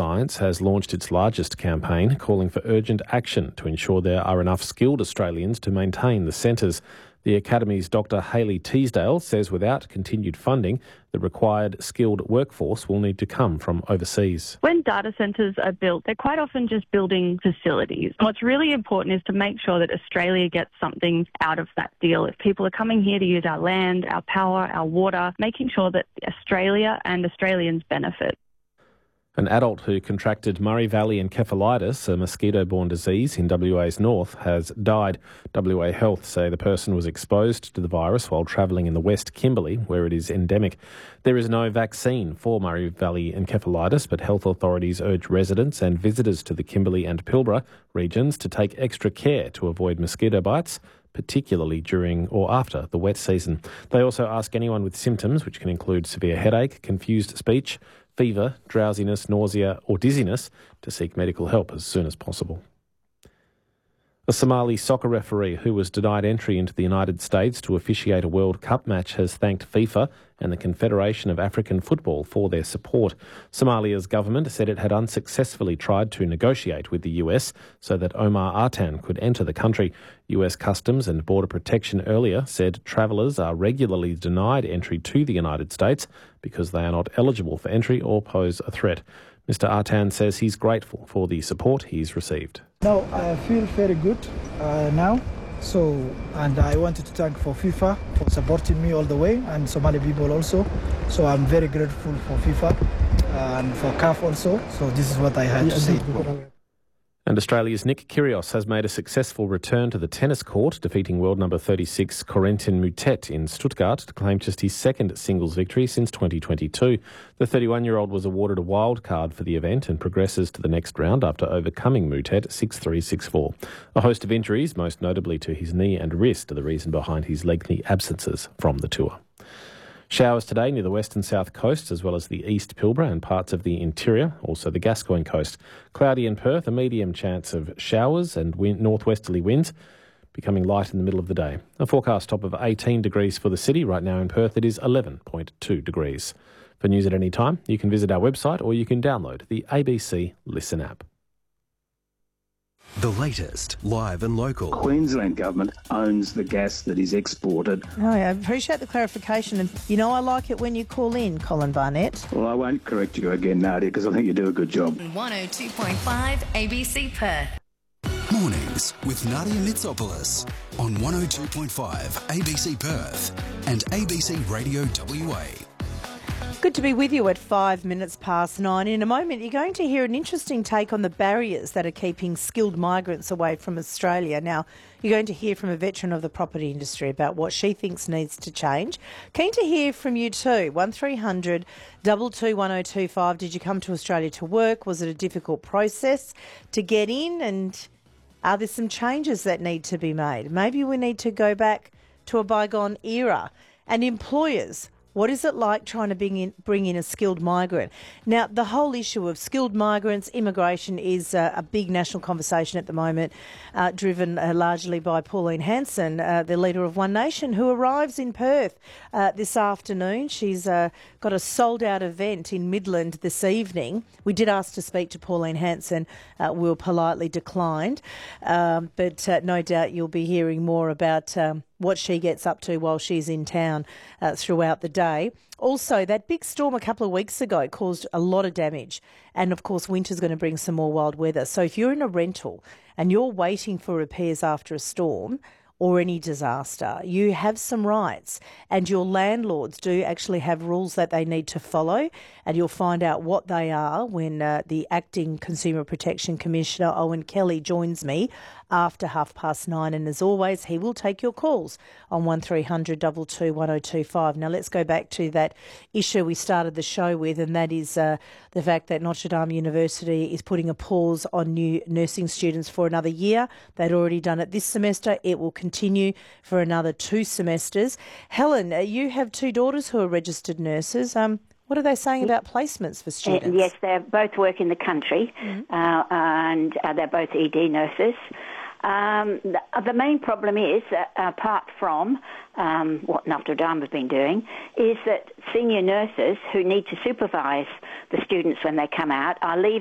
Science has launched its largest campaign, calling for urgent action to ensure there are enough skilled Australians to maintain the centres. The Academy's Dr Hayley Teasdale says without continued funding, the required skilled workforce will need to come from overseas. When data centres are built, they're quite often just building facilities. What's really important is to make sure that Australia gets something out of that deal. If people are coming here to use our land, our power, our water, making sure that Australia and Australians benefit. An adult who contracted Murray Valley encephalitis, a mosquito-borne disease in WA's north, has died. WA Health say the person was exposed to the virus while travelling in the West Kimberley, where it is endemic. There is no vaccine for Murray Valley encephalitis, but health authorities urge residents and visitors to the Kimberley and Pilbara regions to take extra care to avoid mosquito bites, particularly during or after the wet season. They also ask anyone with symptoms, which can include severe headache, confused speech, fever, drowsiness, nausea or dizziness, to seek medical help as soon as possible. A Somali soccer referee who was denied entry into the United States to officiate a World Cup match has thanked FIFA and the Confederation of African Football for their support. Somalia's government said it had unsuccessfully tried to negotiate with the US so that Omar Artan could enter the country. US Customs and Border Protection earlier said travellers are regularly denied entry to the United States because they are not eligible for entry or pose a threat. Mr Artan says he's grateful for the support he's received. No, I feel very good now. And I wanted to thank for FIFA for supporting me all the way, and Somali people also. So I'm very grateful for FIFA and for CAF also. So this is what I had to say. And Australia's Nick Kyrgios has made a successful return to the tennis court, defeating world number 36 Corentin Moutet in Stuttgart to claim just his second singles victory since 2022. The 31-year-old was awarded a wild card for the event and progresses to the next round after overcoming Moutet 6-3, 6-4. A host of injuries, most notably to his knee and wrist, are the reason behind his lengthy absences from the tour. Showers today near the west and south coasts, as well as the East Pilbara and parts of the interior, also the Gascoyne coast. Cloudy in Perth, a medium chance of showers and northwesterly winds, becoming light in the middle of the day. A forecast top of 18 degrees for the city. Right now in Perth it is 11.2 degrees. For news at any time, you can visit our website or you can download the ABC Listen app. The latest, live and local. Queensland Government owns the gas that is exported. Oh, I appreciate the clarification. And, I like it when you call in, Colin Barnett. Well, I won't correct you again, Nadia, because I think you do a good job. 102.5 ABC Perth. Mornings with Nadia Mitsopoulos on 102.5 ABC Perth and ABC Radio WA. Good to be with you at 5 minutes past 9. In a moment, you're going to hear an interesting take on the barriers that are keeping skilled migrants away from Australia. Now, you're going to hear from a veteran of the property industry about what she thinks needs to change. Keen to hear from you too. 1300 222 1025. Did you come to Australia to work? Was it a difficult process to get in? And are there some changes that need to be made? Maybe we need to go back to a bygone era. And employers, what is it like trying to bring in a skilled migrant? Now, the whole issue of skilled migrants, immigration is a big national conversation at the moment, driven largely by Pauline Hanson, the leader of One Nation, who arrives in Perth this afternoon. She's got a sold-out event in Midland this evening. We did ask to speak to Pauline Hanson. We were politely declined, but no doubt you'll be hearing more about what she gets up to while she's in town throughout the day. Also, that big storm a couple of weeks ago caused a lot of damage. And, of course, winter's going to bring some more wild weather. So if you're in a rental and you're waiting for repairs after a storm or any disaster, you have some rights, and your landlords do actually have rules that they need to follow, and you'll find out what they are when the Acting Consumer Protection Commissioner, Owen Kelly, joins me after 9:30. And as always, he will take your calls on 1300 222 1025. Now, let's go back to that issue we started the show with, and that is the fact that Notre Dame University is putting a pause on new nursing students for another year. They'd already done it this semester. It will continue for another 2 semesters. Helen, you have 2 daughters who are registered nurses. What are they saying about placements for students? Yes, they both work in the country, and they're both ED nurses. The main problem is, apart from what Notre Dame has been doing, is that senior nurses who need to supervise the students when they come out are leaving